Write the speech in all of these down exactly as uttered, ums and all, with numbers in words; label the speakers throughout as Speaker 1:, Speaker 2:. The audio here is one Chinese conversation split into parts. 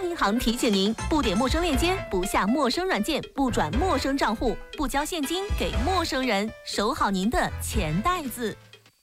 Speaker 1: 银行提醒您：不点陌生链接，不下陌生软件，不转陌生账户，不交现金给陌生人，守好您的钱袋子。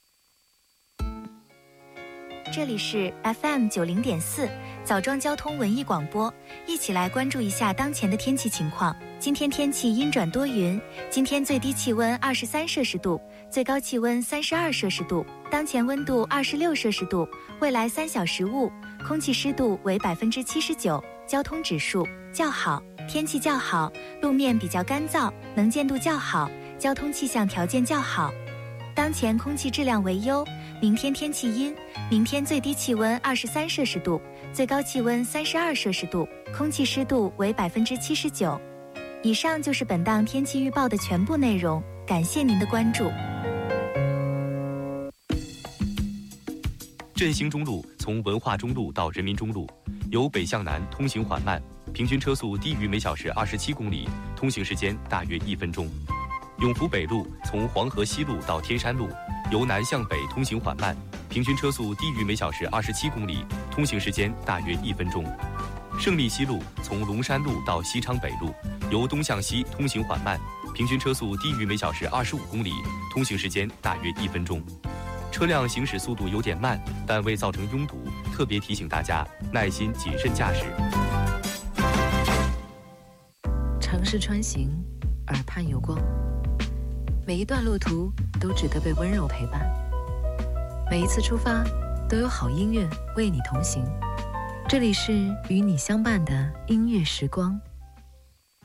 Speaker 2: 这里是 F M 九零点四枣庄交通文艺广播，一起来关注一下当前的天气情况。今天天气阴转多云，今天最低气温二十三摄氏度，最高气温三十二摄氏度，当前温度二十六摄氏度，未来三小时雾，空气湿度为百分之七十九，交通指数较好，天气较好，路面比较干燥，能见度较好，交通气象条件较好。当前空气质量为优，明天天气阴，明天最低气温二十三摄氏度，最高气温三十二摄氏度，空气湿度为百分之七十九。以上就是本档天气预报的全部内容，感谢您的关注。
Speaker 3: 振兴中路从文化中路到人民中路，由北向南通行缓慢，平均车速低于每小时二十七公里，通行时间大约一分钟。永福北路从黄河西路到天山路，由南向北通行缓慢，平均车速低于每小时二十七公里，通行时间大约一分钟。胜利西路从龙山路到西昌北路，由东向西通行缓慢，平均车速低于每小时二十五公里，通行时间大约一分钟。车辆行驶速度有点慢，但未造成拥堵，特别提醒大家耐心谨慎驾驶。
Speaker 4: 城市穿行，耳畔有光，每一段路途都值得被温柔陪伴，每一次出发都有好音乐为你同行。这里是与你相伴的音乐时光。